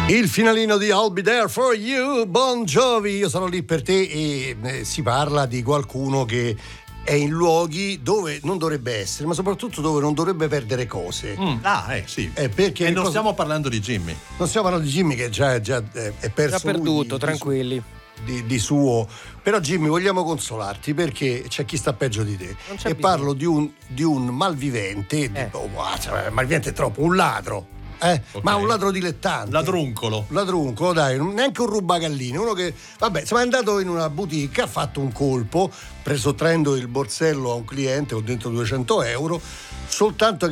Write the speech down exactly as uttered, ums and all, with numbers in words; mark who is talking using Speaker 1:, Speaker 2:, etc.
Speaker 1: Il finalino di I'll Be There For You, Bon Jovi, io sono lì per te, e eh, si parla di qualcuno che è in luoghi dove non dovrebbe essere, ma soprattutto dove non dovrebbe perdere cose.
Speaker 2: Mm. Ah, eh sì.
Speaker 1: Eh, perché
Speaker 2: e non
Speaker 1: cosa...
Speaker 2: stiamo parlando di Jimmy.
Speaker 1: Non stiamo parlando di Jimmy, che già, già eh, è perso.
Speaker 3: Già perduto,
Speaker 1: lui,
Speaker 3: tranquilli.
Speaker 1: Di, di, di suo. Però Jimmy, vogliamo consolarti, perché c'è chi sta peggio di te. E
Speaker 3: bisogno.
Speaker 1: parlo di un, di un malvivente,
Speaker 3: eh.
Speaker 1: di, oh, cioè, malvivente è troppo, un ladro. Eh,
Speaker 2: okay.
Speaker 1: Ma un ladro dilettante,
Speaker 2: ladruncolo
Speaker 1: ladruncolo dai, neanche un rubagalline, uno che vabbè, insomma, è andato in una boutique, ha fatto un colpo, sottraendo il borsello a un cliente con dentro duecento euro, soltanto che